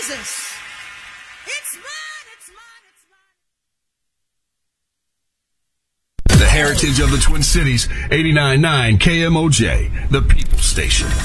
Jesus. It's mine, it's mine, it's mine. The heritage of the Twin Cities, 89.9 KMOJ, the People Station.